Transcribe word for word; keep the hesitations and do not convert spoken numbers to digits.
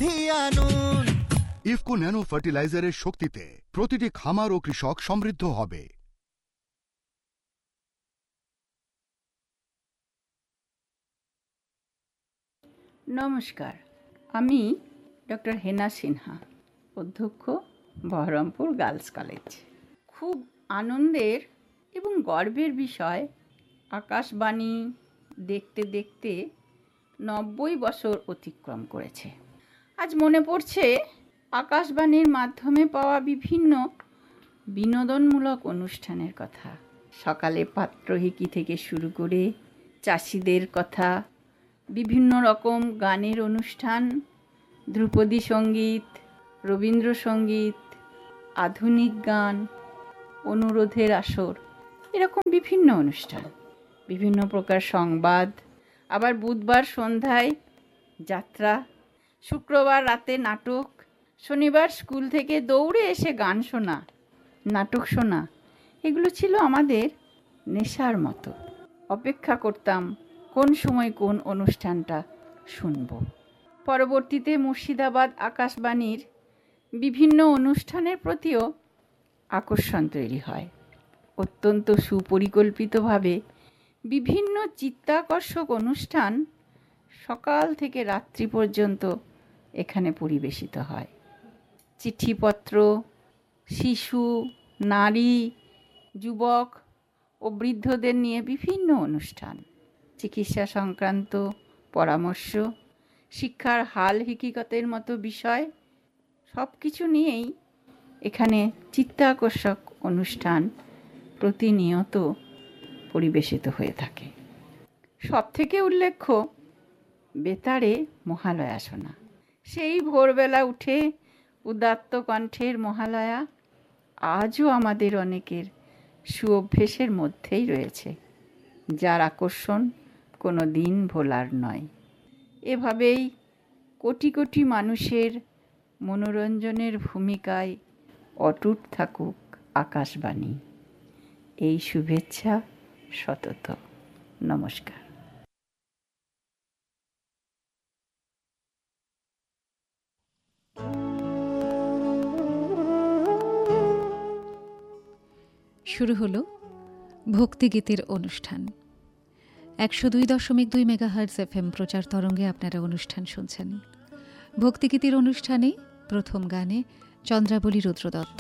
সমৃদ্ধি আনুন। ইফকো ন্যানো ফার্টিলাইজারের শক্তিতে প্রতিটি খামার ও কৃষক সমৃদ্ধ হবে। নমস্কার, আমি ডক্টর হেনা সিনহা, অধ্যক্ষ, বহরমপুর গার্লস কলেজ। খুব আনন্দের এবং গর্বের বিষয়, আকাশবাণী দেখতে দেখতে নব্বই বছর অতিক্রম করেছে। আজ মনে পড়ছে আকাশবাণীর মাধ্যমে পাওয়া বিভিন্ন বিনোদনমূলক অনুষ্ঠানের কথা। সকালে পাত্রহিকি থেকে শুরু করে চাষিদের কথা, বিভিন্ন রকম গানের অনুষ্ঠান, ধ্রুপদী সঙ্গীত, রবীন্দ্রসঙ্গীত, আধুনিক গান, অনুরোধের আসর, এরকম বিভিন্ন অনুষ্ঠান, বিভিন্ন প্রকার সংবাদ, আবার বুধবার সন্ধ্যায় যাত্রা, শুক্রবার রাতে নাটক, শনিবার স্কুল থেকে দৌড়ে এসে গান শোনা, নাটক শোনা, এগুলো ছিল আমাদের নেশার মতো। অপেক্ষা করতাম কোন সময় কোন অনুষ্ঠানটা শুনব। পরবর্তীতে মুর্শিদাবাদ আকাশবাণীর বিভিন্ন অনুষ্ঠানের প্রতিও আকর্ষণ তৈরি হয়। অত্যন্ত সুপরিকল্পিতভাবে বিভিন্ন চিত্তাকর্ষক অনুষ্ঠান সকাল থেকে রাত্রি পর্যন্ত এখানে পরিবেশিত হয়। চিঠিপত্র, শিশু, নারী, যুবক ও বৃদ্ধদের নিয়ে বিভিন্ন অনুষ্ঠান, চিকিৎসা সংক্রান্ত পরামর্শ, শিক্ষার হাল হকিকতের মতো বিষয়, সব কিছু নিয়েই এখানে চিত্তাকর্ষক অনুষ্ঠান প্রতিনিয়ত পরিবেশিত হয়ে থাকে। সব থেকে উল্লেখ্য বেতারে মহালয়া শোনা। সেই ভোরবেলা উঠে উদাত্ত কণ্ঠের মহালয়া আজও আমাদের অনেকের সুঅভ্যেসের মধ্যেই রয়েছে, যার আকর্ষণ কোনো দিন ভোলার নয়। এভাবেই কোটি কোটি মানুষের মনোরঞ্জনের ভূমিকায় অটুট থাকুক আকাশবাণী। এই শুভেচ্ছা সতত। নমস্কার। শুরু হলো ভক্তিগীতের অনুষ্ঠান। একশো দুই দশমিক দুই মেগাহার্টজ এফ এম প্রচার তরঙ্গে আপনারা অনুষ্ঠান শুনছেন। ভক্তিগীতির অনুষ্ঠানে প্রথম গানে চন্দ্রাবলী রুদ্র দত্ত,